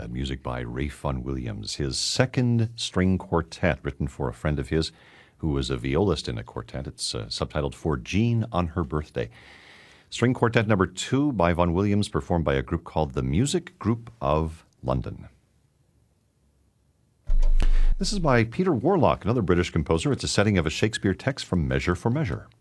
music by Ralph Vaughan Williams, his second string quartet written for a friend of his who was a violist in a quartet. It's subtitled For Jean on Her Birthday. String Quartet number 2 by Vaughan Williams, performed by a group called the Music Group of London. This is by Peter Warlock, another British composer. It's a setting of a Shakespeare text from Measure for Measure.